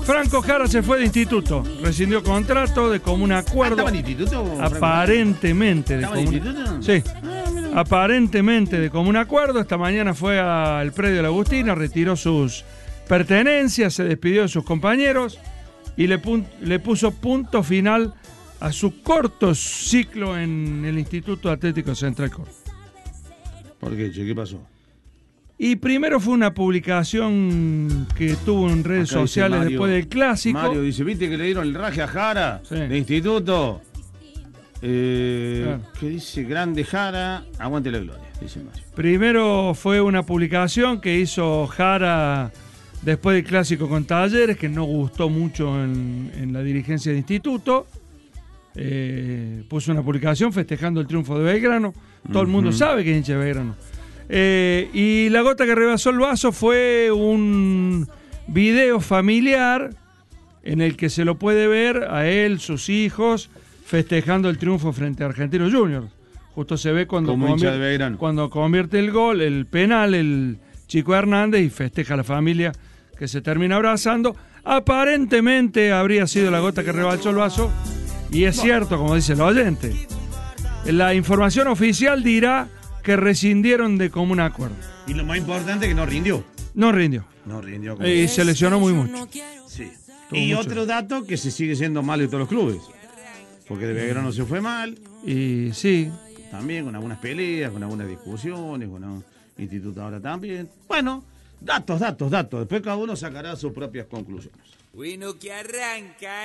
Franco Jara se fue de instituto, rescindió contrato de común acuerdo. ¿Estaba en instituto? Aparentemente de ¿Estaba en común instituto? Sí. Aparentemente de común acuerdo. Esta mañana fue al predio de la Agustina, retiró sus pertenencias, se despidió de sus compañeros y le puso punto final a su corto ciclo en el Instituto Atlético Central Córdoba. ¿Por qué, che? ¿Qué pasó? Y primero fue una publicación que tuvo en redes Acá dice sociales Mario, después del clásico. Mario dice, ¿viste que le dieron el raje a Jara Sí. de instituto? Claro. ¿Qué dice? Grande Jara, aguante la gloria, dice Mario. Primero fue una publicación que hizo Jara después del clásico con Talleres, que no gustó mucho en la dirigencia de instituto. Puso una publicación festejando el triunfo de Belgrano. Todo el mundo sabe que es hincha de Belgrano. Y la gota que rebasó el vaso fue un video familiar en el que se lo puede ver a él, sus hijos, festejando el triunfo frente a Argentinos Juniors. Justo se ve cuando convierte el gol, el penal, el Chico Hernández, y festeja a la familia que se termina abrazando. Aparentemente habría sido la gota que rebasó el vaso, y es cierto, como dice el oyente. La información oficial dirá que rescindieron de común acuerdo. Y lo más importante es que no rindió. No rindió. No rindió. Y se lesionó muy mucho. Sí. Tuvo Y mucho. otro dato, que se sigue siendo mal de todos los clubes. Porque de Belgrano se fue mal. Y sí. También con algunas peleas, con algunas discusiones, con un instituto ahora también. Bueno, datos. Después cada uno sacará sus propias conclusiones. Bueno, que arranca.